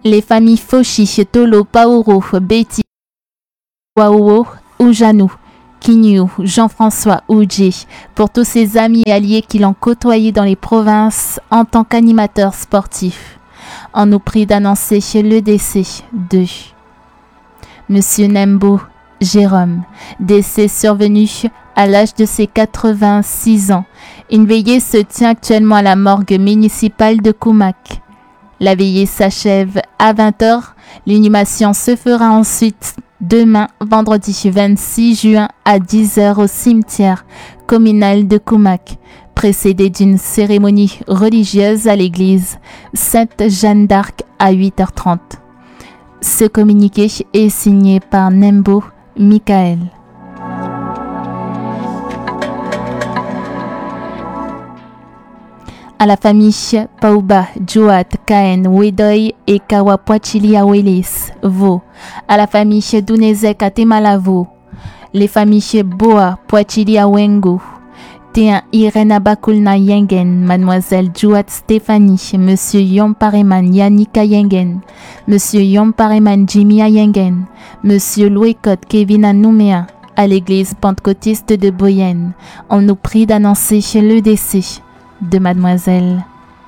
Les familles Foshi, Tolo, Paoro, Betty, Waouo, Oujanou, Kinyu, Jean-François, Oudji, pour tous ses amis et alliés qui l'ont côtoyé dans les provinces en tant qu'animateur sportif. On nous prie d'annoncer le décès de Monsieur Nembo Jérôme, décès survenu à l'âge de ses 86 ans. Une veillée se tient actuellement à la morgue municipale de Koumak. La veillée s'achève à 20h. L'inhumation se fera ensuite demain, vendredi 26 juin à 10h au cimetière communal de Koumak, précédée d'une cérémonie religieuse à l'église Sainte-Jeanne d'Arc à 8h30. Ce communiqué est signé par Nembo Michael. À la famille Pauba, Joat, Kaen, Wedoy et Kawapuachilia Welis, Vo. À la famille Dunezek à Temalavo. Les familles Boa, Puachilia Wengo. T1 Irena Bakulna Yengen, Mademoiselle Joat Stéphanie, Monsieur Yompareman Yannika Yengen, Monsieur Yompareman Jimmy Yengen, Monsieur Louis-Code Kevin Anoumea, à l'église pentecôtiste de Boyenne. On nous prie d'annoncer le décès de Mademoiselle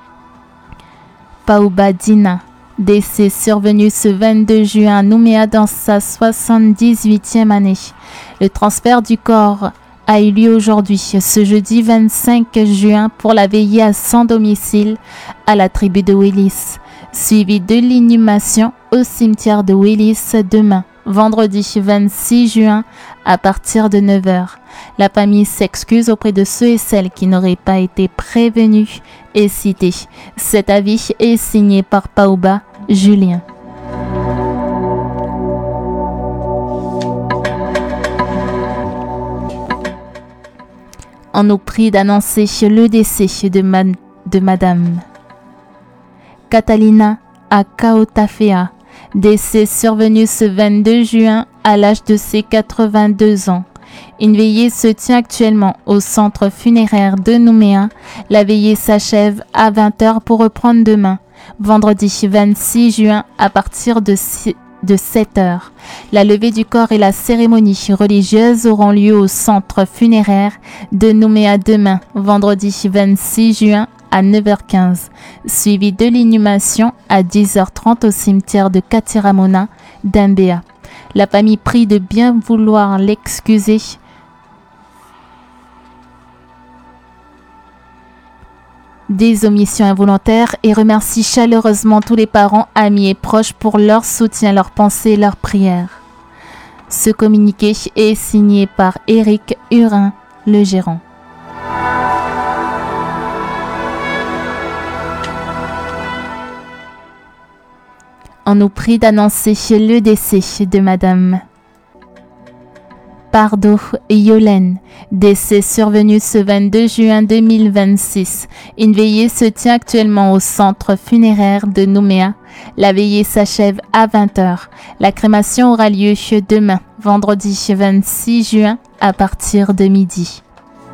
Pauba Dina, décès survenu ce 22 juin à Nouméa dans sa 78e année. Le transfert du corps a eu lieu aujourd'hui, ce jeudi 25 juin, pour la veillée à son domicile à la tribu de Willis, suivi de l'inhumation au cimetière de Willis demain, vendredi 26 juin, à partir de 9h. La famille s'excuse auprès de ceux et celles qui n'auraient pas été prévenus et cités. Cet avis est signé par Pauba Julien. On nous prie d'annoncer le décès de Madame Catalina Akaotafea, décès survenu ce 22 juin à l'âge de ses 82 ans. Une veillée se tient actuellement au centre funéraire de Nouméa. La veillée s'achève à 20h pour reprendre demain, vendredi 26 juin à partir de 7h. La levée du corps et la cérémonie religieuse auront lieu au centre funéraire de Nouméa demain, vendredi 26 juin à 9h15, suivi de l'inhumation à 10h30 au cimetière de Katiramona d'Mbea. La famille prie de bien vouloir l'excuser des omissions involontaires et remercie chaleureusement tous les parents, amis et proches pour leur soutien, leur pensée et leur prière. Ce communiqué est signé par Éric Hurin, le gérant. On nous prie d'annoncer le décès de Madame Pardo Yolène, décès survenu ce 22 juin 2026. Une veillée se tient actuellement au centre funéraire de Nouméa. La veillée s'achève à 20h. La crémation aura lieu demain, vendredi 26 juin, à partir de midi.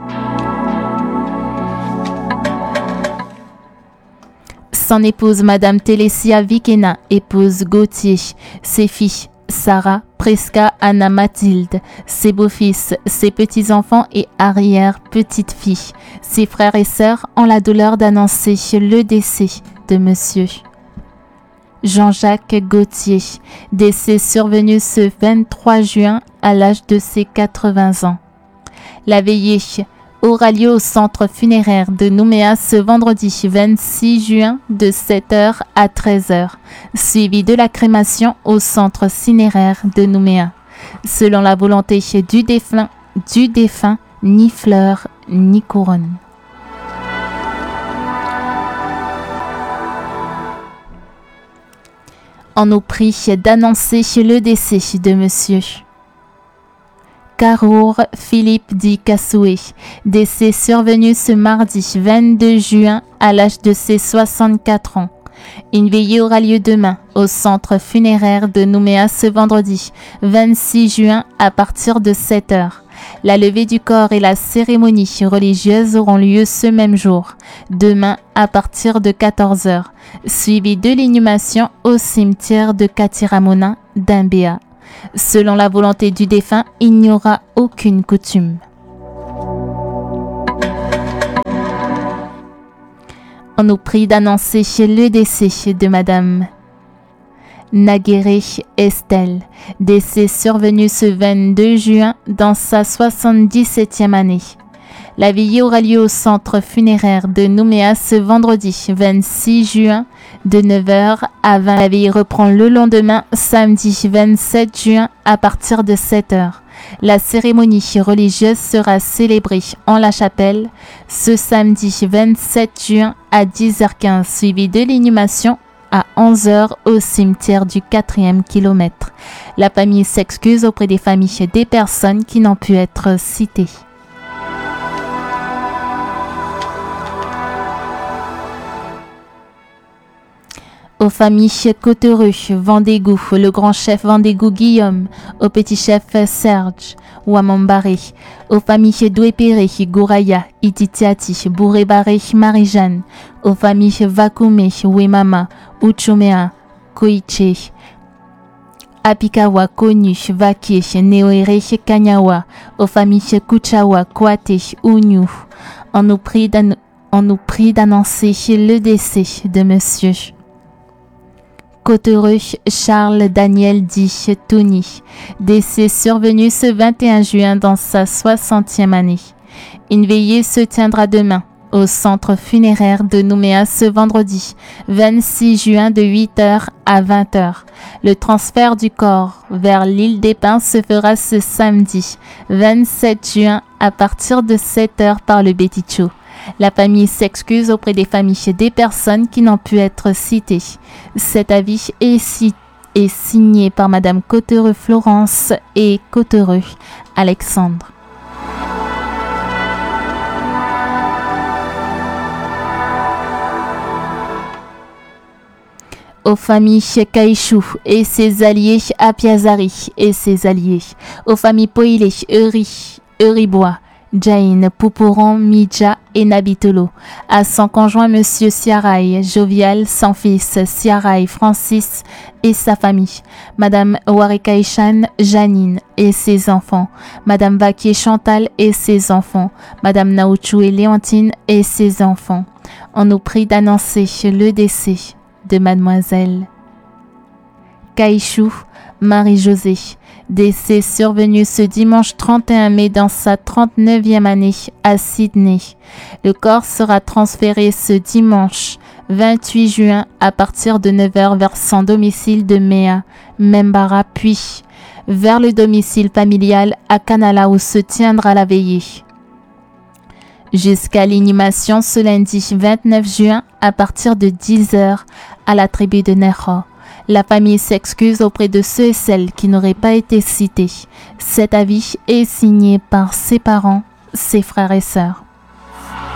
Son épouse, Madame Télésia Vikena, épouse Gauthier, ses filles, Sarah, Presca, Anna Mathilde, ses beaux-fils, ses petits-enfants et arrière-petites-filles, ses frères et sœurs ont la douleur d'annoncer le décès de Monsieur Jean-Jacques Gauthier, décès survenu ce 23 juin à l'âge de ses 80 ans. La veillée aura lieu au centre funéraire de Nouméa ce vendredi 26 juin de 7h à 13h, suivi de la crémation au centre cinéraire de Nouméa. Selon la volonté du défunt, ni fleurs ni couronne. On nous prie d'annoncer le décès de Monsieur Karour Philippe Di Kassoué, décès survenu ce mardi 22 juin à l'âge de ses 64 ans. Une veillée aura lieu demain au centre funéraire de Nouméa ce vendredi 26 juin à partir de 7 heures. La levée du corps et la cérémonie religieuse auront lieu ce même jour, demain à partir de 14 heures, suivi de l'inhumation au cimetière de Katiramona d'Imbéa. Selon la volonté du défunt, il n'y aura aucune coutume. On nous prie d'annoncer le décès de Madame Naguéré Estelle, décès survenu ce 22 juin dans sa 77e année. La veillée aura lieu au centre funéraire de Nouméa ce vendredi 26 juin de 9h à 20h. La veillée reprend le lendemain, samedi 27 juin à partir de 7h. La cérémonie religieuse sera célébrée en la chapelle ce samedi 27 juin à 10h15, suivi de l'inhumation à 11h au cimetière du 4e kilomètre. La famille s'excuse auprès des familles des personnes qui n'ont pu être citées. Aux familles Cottereux, Vendégou, le grand chef Vendégou Guillaume, au petit chef Serge Ouamambaré, aux familles Douépéré, Gouraya, Ititiati, Bouré-Baré, Marie-Jeanne, aux familles Vakoumé, Ouemama, Uchomea, Koiche, Apikawa, Konu, Vaké, Neoéré, Kanyawa, aux familles Kuchawa, Kouate, Ougnou. On nous prie d'annoncer le décès de monsieur Cottereux Charles Daniel dit Tony, décès survenu ce 21 juin dans sa 60e année. Une veillée se tiendra demain au centre funéraire de Nouméa ce vendredi 26 juin de 8h à 20h. Le transfert du corps vers l'île des Pins se fera ce samedi 27 juin à partir de 7h par le Beticho. La famille s'excuse auprès des familles des personnes qui n'ont pu être citées. Cet avis est signé par Madame Cottereux Florence et Cottereux Alexandre. Aux familles Kaïchou et ses alliés Apiazari et ses alliés. Aux familles Poilé, Euribois, Jain, Pouporon, Midja et Nabitolo. À son conjoint Monsieur Siaraï, jovial, son fils Siaraï Francis et sa famille. Madame Warekaïchan Janine et ses enfants. Madame Vaquier Chantal et ses enfants. Madame Naouchou et Léontine et ses enfants. On nous prie d'annoncer le décès de Mademoiselle Kaïchou Marie-Josée, décès survenu ce dimanche 31 mai dans sa 39e année à Sydney. Le corps sera transféré ce dimanche 28 juin à partir de 9h vers son domicile de Mea, Membara, puis vers le domicile familial à Canala où se tiendra la veillée. Jusqu'à l'inhumation ce lundi 29 juin à partir de 10h à la tribu de Neho. La famille s'excuse auprès de ceux et celles qui n'auraient pas été cités. Cet avis est signé par ses parents, ses frères et sœurs.